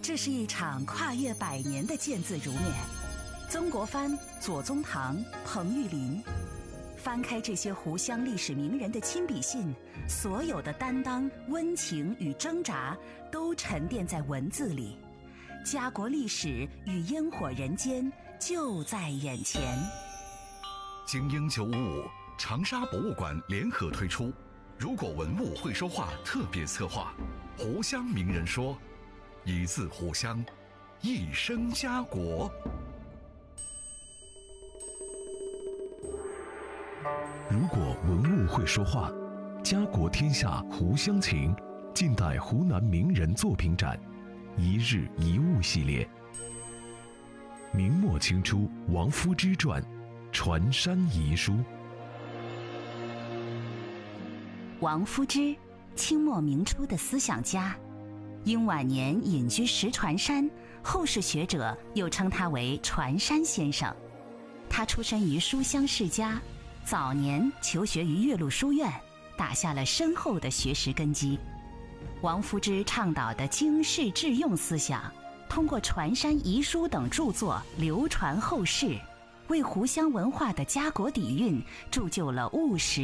这是一场跨越100年的见字如面。曾国藩、左宗棠、彭玉麟，翻开这些湖湘历史名人的亲笔信，所有的担当、温情与挣扎都沉淀在文字里。家国历史与烟火人间就在眼前。 精英955长沙博物馆联合推出如果文物会说话特别策划，湖湘名人说，一字湖湘，一生家国。 如果文物会说话，家国天下湖湘情，近代湖南名人作品展，一日一物系列。明末清初王夫之传，传山遗书。 王夫之，清末明初的思想家，因晚年隐居石船山，后世学者又称他为船山先生。他出身于书香世家，早年求学于岳麓书院，打下了深厚的学识根基。王夫之倡导的经世致用思想，通过《船山遗书》等著作流传后世，为湖湘文化的家国底蕴铸就了务实